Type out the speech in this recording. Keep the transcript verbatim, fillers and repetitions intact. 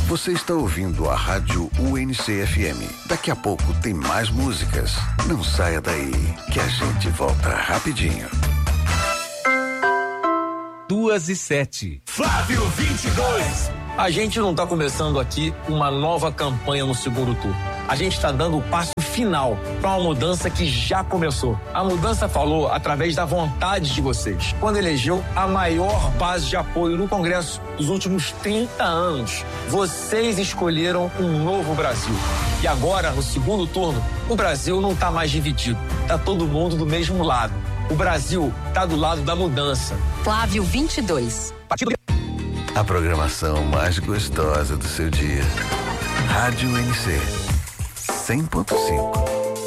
Você está ouvindo a Rádio U N C F M. Daqui a pouco tem mais músicas. Não saia daí, que a gente volta rapidinho. Duas e sete. Flávio vinte e dois. A gente não está começando aqui uma nova campanha no segundo turno. A gente está dando o passo final para uma mudança que já começou. A mudança falou através da vontade de vocês, quando elegeu a maior base de apoio no Congresso dos últimos trinta anos. Vocês escolheram um novo Brasil. E agora, no segundo turno, o Brasil não está mais dividido. Está todo mundo do mesmo lado. O Brasil está do lado da mudança. Flávio vinte e dois. Partido... A programação mais gostosa do seu dia. Rádio U N C cem ponto cinco.